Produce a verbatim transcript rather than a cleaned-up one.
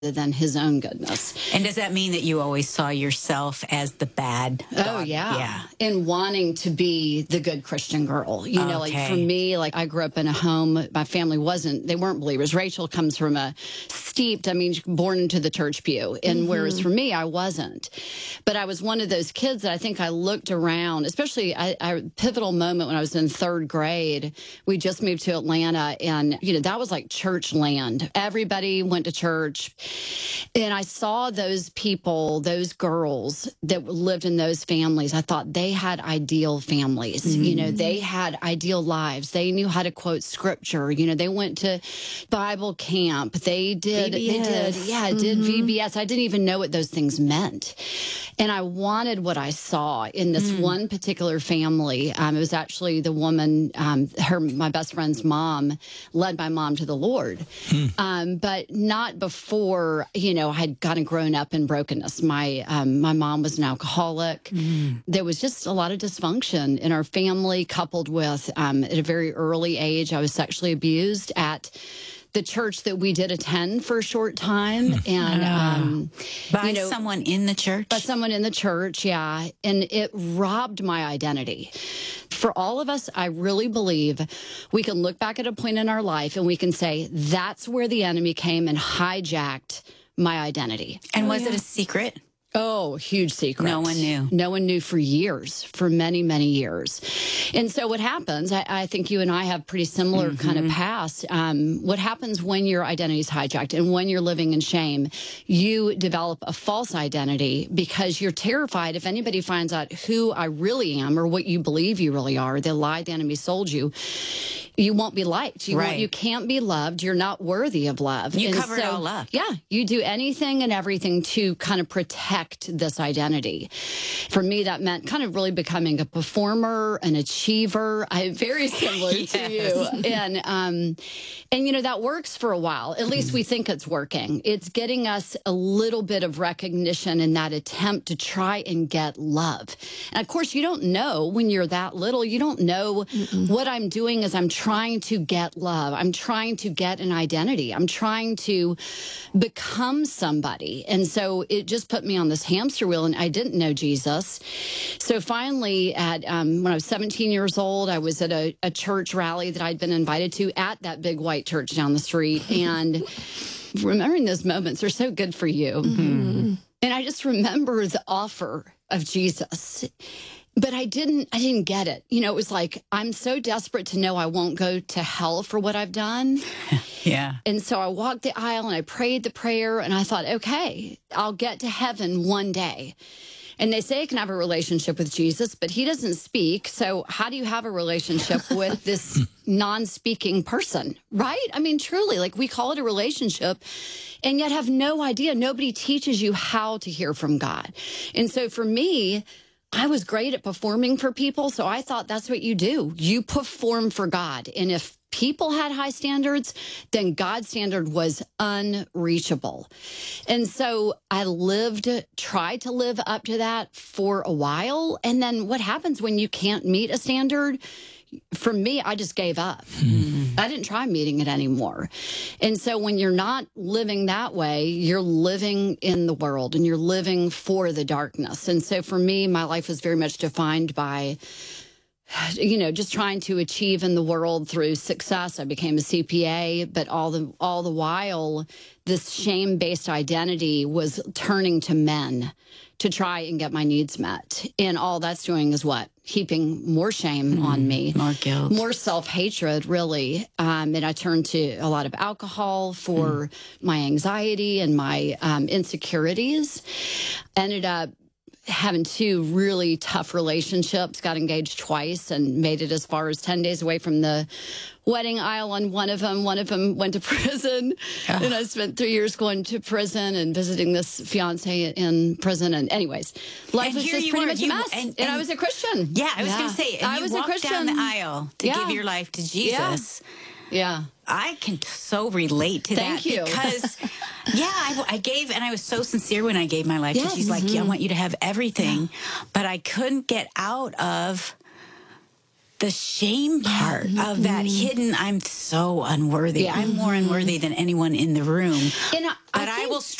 than his own goodness. And does that mean that you always saw yourself as the bad dog? Oh, yeah. Yeah. And wanting to be the good Christian girl. You know, Okay. like for me, like I grew up in a home, my family wasn't, they weren't believers. Rachel comes from a steeped, I mean, born into the church pew. And Mm-hmm. whereas for me, I wasn't. But I was one of those kids that I think I looked around, especially a, a pivotal moment when I was in third grade. We just moved to Atlanta and, you know, that was like church land. Everybody went to church. And I saw those people, those girls that lived in those families. I thought they had ideal families. Mm-hmm. You know, they had ideal lives. They knew how to quote scripture. You know, they went to Bible camp. They did, V B S. they did, yeah, mm-hmm. did V B S. I didn't even know what those things meant. And I wanted what I saw in this mm. one particular family. Um, it was actually the woman, um, her, my best friend's mom, led my mom to the Lord. Mm. Um, but not before, you know, I had kind of grown up in brokenness. My um, my mom was an alcoholic. Mm. There was just a lot of dysfunction in our family, coupled with um, at a very early age, I was sexually abused at the church that we did attend for a short time. And, um, by you know, someone in the church? By someone in the church, yeah. And it robbed my identity. For all of us, I really believe we can look back at a point in our life and we can say, that's where the enemy came and hijacked my identity. And oh, was yeah. it a secret? Oh, huge secret. No one knew. No one knew for years, for many, many years. And so what happens, I, I think you and I have pretty similar mm-hmm. kind of past. Um, what happens when your identity is hijacked and when you're living in shame, you develop a false identity because you're terrified if anybody finds out who I really am or what you believe you really are, the lie the enemy sold you, you won't be liked. You, right. won't, you can't be loved. You're not worthy of love. You and cover so, it all up. Yeah. You do anything and everything to kind of protect this identity. For me, that meant kind of really becoming a performer, an achiever. I very similar yes. to you. And, um, and, you know, that works for a while. At least we think it's working. It's getting us a little bit of recognition in that attempt to try and get love. And of course, you don't know when you're that little, you don't know Mm-mm. what I'm doing is I'm trying to get love. I'm trying to get an identity. I'm trying to become somebody. And so it just put me on this hamster wheel, and I didn't know Jesus. So finally, at um, when I was seventeen years old, I was at a, a church rally that I'd been invited to at that big white church down the street. And remembering those moments are so good for you. Mm-hmm. And I just remember the offer of Jesus. But I didn't, I didn't get it. You know, it was like, I'm so desperate to know I won't go to hell for what I've done. Yeah. And so I walked the aisle and I prayed the prayer and I thought, okay, I'll get to heaven one day. And they say I can have a relationship with Jesus, but he doesn't speak. So how do you have a relationship with this non-speaking person, right? I mean, truly, like we call it a relationship and yet have no idea. Nobody teaches you how to hear from God. And so for me, I was great at performing for people, so I thought that's what you do. You perform for God. And if people had high standards, then God's standard was unreachable. And so I lived, tried to live up to that for a while. And then what happens when you can't meet a standard? For me, I just gave up. Mm. I didn't try meeting it anymore. And so when you're not living that way, you're living in the world and you're living for the darkness. And so for me, my life was very much defined by, you know, just trying to achieve in the world through success. I became a C P A, but all the all the while, this shame-based identity was turning to men to try and get my needs met. And all that's doing is what? Heaping more shame mm, on me. More guilt. More self-hatred, really. Um, and I turned to a lot of alcohol for mm. my anxiety and my um, insecurities. Ended up having two really tough relationships, got engaged twice and made it as far as ten days away from the wedding aisle on one of them. One of them went to prison. Oh. And I spent three years going to prison and visiting this fiance in prison. And anyways, life and was just pretty were, much you, a mess. And, and, and I was a Christian. Yeah, I was yeah. going to say, and I you was walked a Christian. down the aisle to yeah. give your life to Jesus. Yeah. yeah. I can so relate to Thank that you. because, yeah, I, I gave, and I was so sincere when I gave my life yes. to Jesus. Like, mm-hmm. yeah, I want you to have everything, yeah. but I couldn't get out of the shame part Yeah. of that Mhm. hidden, I'm so unworthy. Yeah. I'm more unworthy than anyone in the room. And I, I But I think will